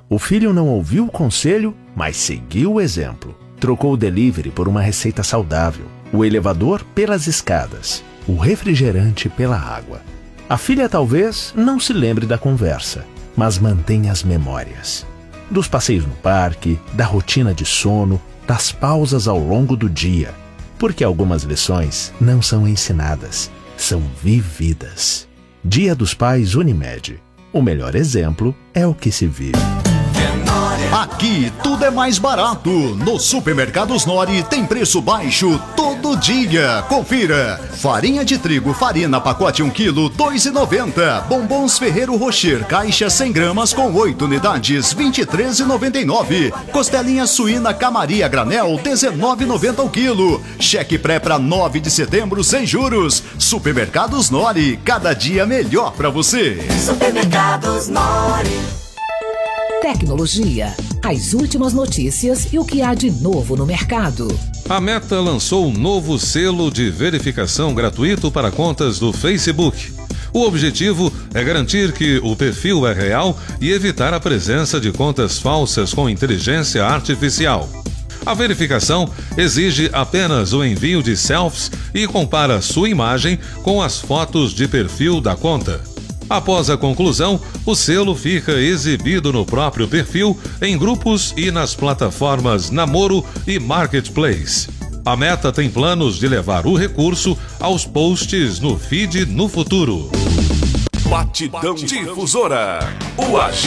O filho não ouviu o conselho, mas seguiu o exemplo. Trocou o delivery por uma receita saudável, o elevador pelas escadas, o refrigerante pela água. A filha talvez não se lembre da conversa, mas mantém as memórias. Dos passeios no parque, da rotina de sono, das pausas ao longo do dia. Porque algumas lições não são ensinadas, são vividas. Dia dos Pais Unimed. O melhor exemplo é o que se vive. Aqui tudo é mais barato. No Supermercados Nori tem preço baixo todo dia. Confira. Farinha de trigo Farina pacote 1 kg, 2,90. Bombons Ferreiro Rocher caixa 100 gramas com 8 unidades, 23,99. Costelinha suína Camaria granel, 19,90 o quilo. Cheque pré para 9 de setembro sem juros. Supermercados Nori, cada dia melhor para você. Supermercados Nori. Tecnologia, as últimas notícias e o que há de novo no mercado. A Meta lançou um novo selo de verificação gratuito para contas do Facebook. O objetivo é garantir que o perfil é real e evitar a presença de contas falsas com inteligência artificial. A verificação exige apenas o envio de selfies e compara sua imagem com as fotos de perfil da conta. Após a conclusão, o selo fica exibido no próprio perfil, em grupos e nas plataformas Namoro e Marketplace. A Meta tem planos de levar o recurso aos posts no feed no futuro. Batidão Difusora. O